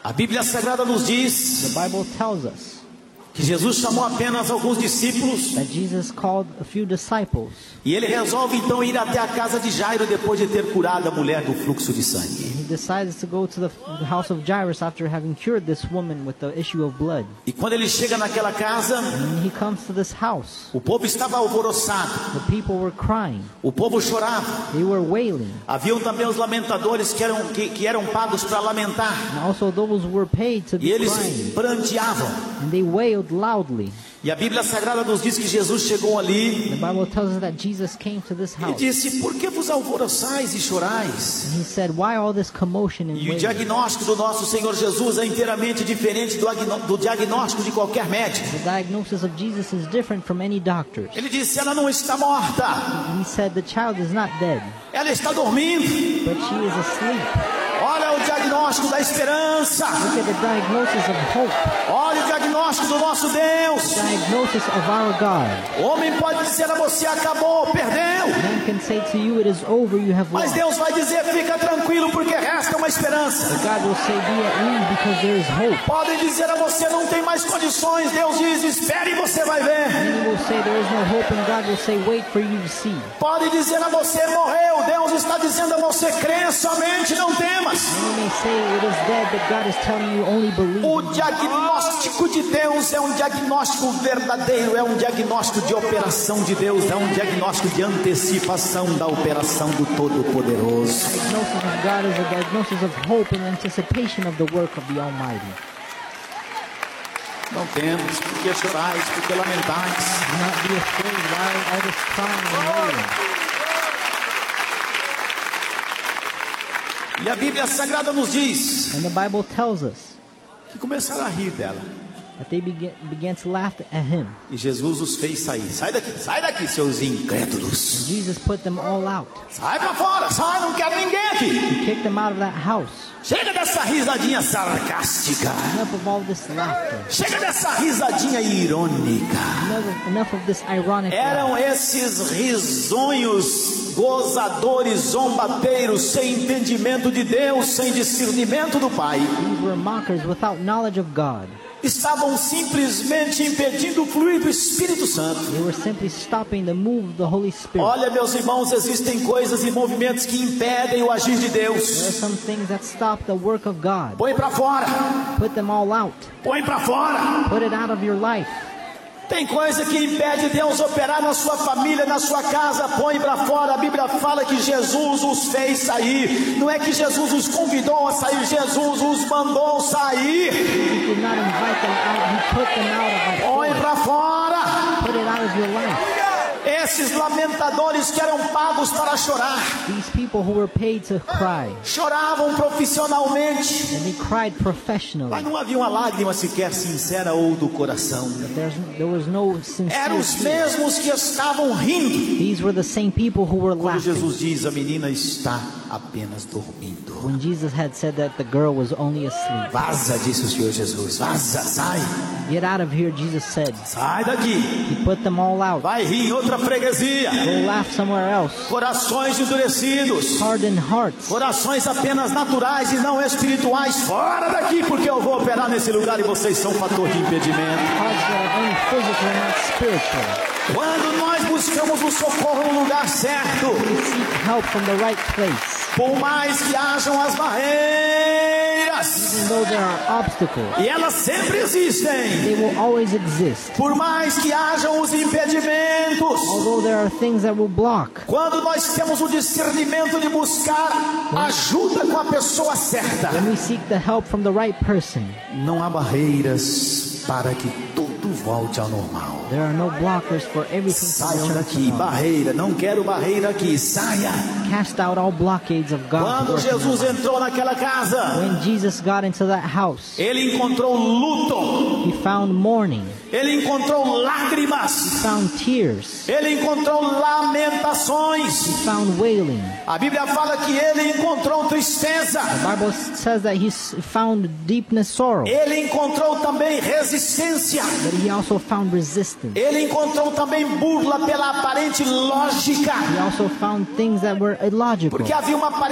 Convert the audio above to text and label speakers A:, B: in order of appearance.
A: A Bíblia Sagrada nos diz
B: The Bible tells us
A: que Jesus chamou apenas alguns discípulos
B: that Jesus called a few disciples,
A: e ele resolve então ir até a casa de Jairo depois de ter curado a mulher do fluxo de sangue.
B: he decides to go to the house of Jairus after having cured this woman with the issue of blood.
A: E quando ele chega naquela casa,
B: And he comes to this house.
A: o povo estava alvoroçado,
B: The people were crying.
A: o povo chorava.
B: They were wailing.
A: Haviam também os lamentadores que eram pagos para lamentar,
B: And also those were paid to
A: e
B: be
A: eles
B: crying.
A: pranteavam.
B: And they wailed loudly.
A: E a Bíblia Sagrada nos diz que Jesus chegou ali
B: The Bible tells us that Jesus came to this
A: e
B: house.
A: disse: por que vos alvoroçais e chorais?
B: And he said, why all this commotion and
A: E o
B: wailing?
A: diagnóstico do nosso Senhor Jesus é inteiramente diferente do diagnóstico de qualquer médico.
B: The diagnosis of Jesus is different from any doctor's.
A: Ele disse: ela não está morta,
B: He said the child is not dead,
A: ela está dormindo.
B: but she is asleep.
A: Olha o diagnóstico da esperança.
B: Look at the diagnosis of hope,
A: Olha o diagnóstico do nosso Deus.
B: diagnosis of our God.
A: O homem pode dizer a você: acabou, perdeu.
B: Man can say to you, it is over, you have
A: Mas
B: lost.
A: Deus vai dizer: fica tranquilo, porque resta uma esperança.
B: But God will say, be at ease, because there is hope.
A: Podem dizer a você: não tem mais condições. Deus diz: espere e você vai ver.
B: Many will say there is no hope, and God will say, wait for you to see.
A: Pode dizer a você: morreu. Deus está dizendo a você: crê somente, não temas.
B: Many may say it is dead, but God is telling you only believe.
A: O diagnóstico de Deus é um diagnóstico verdadeiro, é um diagnóstico de operação de Deus, é um diagnóstico de antecipação da operação do Todo-Poderoso.
B: The diagnosis of God is a diagnosis of hope and anticipation of the work of the Almighty.
A: Não temos porque chorais, porque lamentais.
B: Do not be afraid. Why all this crying and wailing?
A: E a Bíblia Sagrada nos diz
B: And the Bible tells us
A: que começaram a rir dela.
B: that they began to laugh at him.
A: E Jesus os fez sair. Sai daqui, seus incrédulos.
B: Jesus put them all out.
A: Sai pra fora, sai, não quero ninguém aqui.
B: He kicked them out of that house.
A: Chega dessa risadinha sarcástica.
B: Enough of all this laughter.
A: Chega dessa risadinha irônica.
B: Enough of this ironic
A: Eram
B: laugh.
A: esses risonhos, gozadores, zombateiros, sem entendimento de Deus, sem discernimento do Pai.
B: These were mockers without knowledge of God.
A: Estavam simplesmente impedindo o fluir do Espírito Santo.
B: They were simply stopping the move of the Holy Spirit.
A: Olha, meus irmãos, existem coisas e movimentos que impedem o agir de
B: There are
A: Deus.
B: some things that stop the work of God.
A: Põe para fora,
B: Put them all out.
A: põe para fora.
B: Put it out of your life.
A: Tem coisa que impede Deus operar na sua família, na sua casa. Põe para fora. A Bíblia fala que Jesus os fez sair. Não é que Jesus os convidou a sair, Jesus os mandou sair.
B: He did not invite them out. He put them out of
A: Põe
B: life.
A: para fora.
B: Put it out of your life.
A: Esses lamentadores que eram pagos para chorar,
B: These people who were paid to cry,
A: choravam profissionalmente,
B: and they cried professionally.
A: mas não havia uma lágrima sequer sincera ou do coração.
B: There was no sincere
A: Eram os
B: tear.
A: mesmos que estavam rindo.
B: These were the same people who were
A: Quando
B: laughing.
A: Jesus diz: a menina está apenas dormindo.
B: When Jesus had said that the girl was only asleep.
A: Vaza, disse o Senhor Jesus. Vaza, sai.
B: Get out of here, Jesus said.
A: Sai daqui.
B: He put them all out.
A: Vai rir em outra freguesia.
B: Go laugh somewhere else.
A: Corações endurecidos.
B: Hardened hearts.
A: Corações apenas naturais e não espirituais. Fora daqui, porque eu vou operar nesse lugar e vocês são fator de impedimento.
B: Hearts that are only physical and not spiritual.
A: Quando nós buscamos o socorro no lugar certo,
B: We seek help from the right place.
A: por mais que hajam as barreiras,
B: Even though there are obstacles,
A: e elas sempre existem,
B: they will always exist.
A: por mais que hajam os impedimentos,
B: Although there are things that will block.
A: quando nós temos o discernimento de buscar ajuda com a pessoa certa,
B: When we seek the help from the right person,
A: não há barreiras para que tudo volte ao normal.
B: there are no blockers for everything to
A: Saiam
B: return
A: daqui,
B: to normal.
A: barreira, não quero barreira aqui, saia.
B: Cast out all blockades of God.
A: Quando Jesus entrou naquela casa,
B: When Jesus got into that house,
A: ele encontrou luto,
B: he found mourning,
A: ele encontrou lágrimas,
B: found tears,
A: ele encontrou lamentações.
B: he found wailing.
A: A Bíblia fala que ele encontrou tristeza,
B: The Bible says that he found deepness, sorrow,
A: ele encontrou também resistência,
B: but he also found resistance.
A: ele encontrou também burla pela aparente lógica,
B: He also found things that were illogical.
A: porque havia uma